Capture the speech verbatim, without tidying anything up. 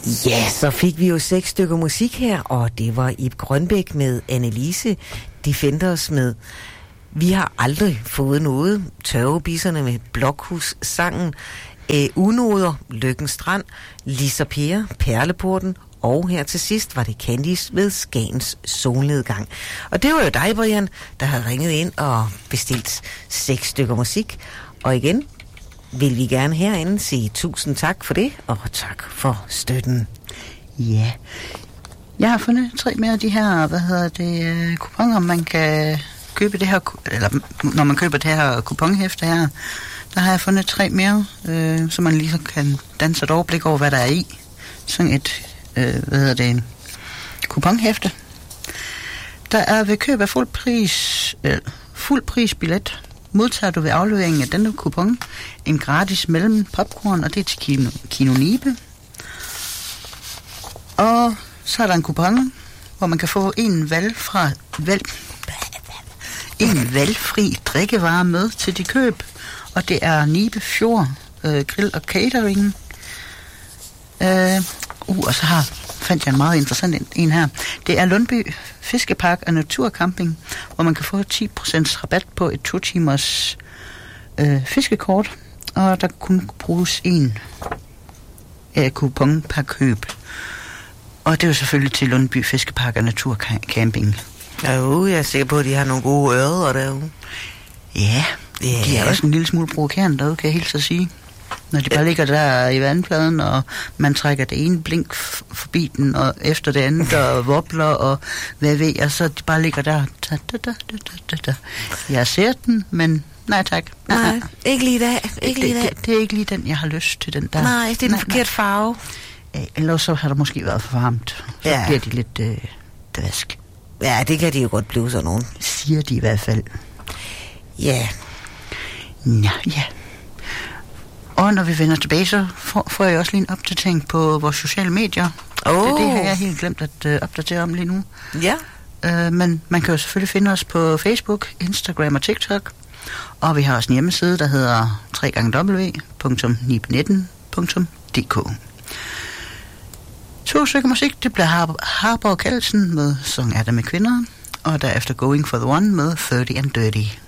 Ja, så fik vi jo seks stykker musik her, og det var Ib Grønbæk med Annelise, Defenders med Vi har aldrig fået noget, Tørvebisserne med Blokhus-sangen, Æ, Unoder, Lykken Strand, Lisa Per, Perleporten, og her til sidst var det Candice ved Skagens solnedgang. Og det var jo dig, Brian, der havde ringet ind og bestilt seks stykker musik. Og igen vil vi gerne herinde sige tusind tak for det, og tak for støtten. Ja, jeg har fundet tre mere af de her, hvad hedder det, kuponer, man kan købe det her, eller når man køber det her kuponhæfte her, der har jeg fundet tre mere, øh, så man lige kan danse et overblik over, hvad der er i. Sådan et, øh, hvad hedder det, kuponhæfte. Der er ved køb af fuld pris, øh, fuld pris billet, modtager du ved afleveringen af denne kupon en gratis mellem popcorn, og det er til Kino, Kino Nibe. Og så er der en kupon, hvor man kan få en valg fra valg, en valgfri drikkevare med til de køb, og det er Nibe Fjord øh, Grill og Catering. Øh, uh, og så har fandt jeg en meget interessant en, en her. Det er Lundby Fiskepark og Naturcamping, hvor man kan få ti procent rabat på et to timers øh, fiskekort, og der kun bruges en øh, kupon per køb. Og det er jo selvfølgelig til Lundby Fiskepark og Naturcamping. Jo, jeg er sikker på, at de har nogle gode ører derude. Ja, yeah, de er også en lille smule provokerende derude, kan jeg helt så sige. Når de bare ligger der i vandpladen, og man trækker det ene blink f- forbi den, og efter det andet, og wobbler, og hvad ved jeg, så de bare ligger der. Da, da, da, da, da. Jeg ser den, men nej tak. Nej, nej. Ikke lige da. Ikke lige det, da. det, det er ikke lige den, jeg har lyst til, den der. Nej, det er den forkerte farve. Ellers så har der måske været for varmt. Så ja. Bliver de lidt øh, dvask. Ja, det kan de jo godt blive sådan nogen. Siger de i hvert fald. Ja. Ja, ja. Og når vi vender tilbage, så får, får jeg også lige en opdatering på vores sociale medier. Oh. Det, det har jeg helt glemt at øh, opdatere om lige nu. Ja. Øh, men man kan jo selvfølgelig finde os på Facebook, Instagram og TikTok. Og vi har også en hjemmeside, der hedder w w w punktum nibnetten punktum d k. To stykker musik, det bliver Har- Harborg Kjeldsen med Song er der med kvinder, og derefter Going for the One med thirty and Dirty.